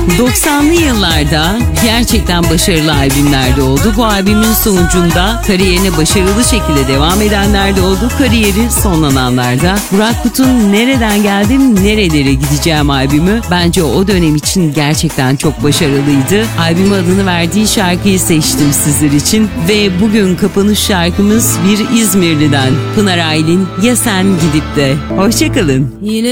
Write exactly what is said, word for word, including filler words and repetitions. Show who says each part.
Speaker 1: doksanlı yıllarda gerçekten başarılı albümler de oldu. Bu albümün sonucunda kariyerine başarılı şekilde devam edenler de oldu. Kariyeri sonlananlar da. Burak Kut'un Nereden Geldim Nerelere Gideceğim albümü bence o dönem için gerçekten çok başarılıydı. Albümün adını verdiği şarkıyı seçtim sizler için ve bugün kapanış şarkımız bir İzmirli'den, Pınar Aylin, Ya Sen Gidip De. Hoşçakalın.
Speaker 2: Yine